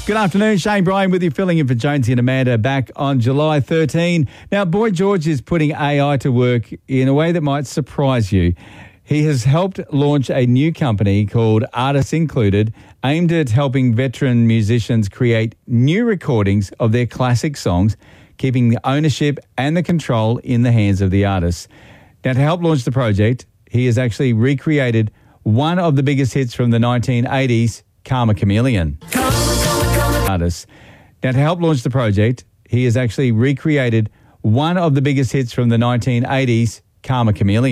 Good afternoon, Shane Bryan with you, filling in for Jonesy and Amanda back on July 13. Now, Boy George is putting AI to work in a way that might surprise you. He has helped launch a new company called Artists Included, aimed at helping veteran musicians create new recordings of their classic songs, keeping the ownership and the control in the hands of the artists. Now, to help launch the project, he has actually recreated one of the biggest hits from the 1980s, Karma Chameleon. Artists. Now, to help launch the project, he has actually recreated one of the biggest hits from the 1980s, Karma Chameleon.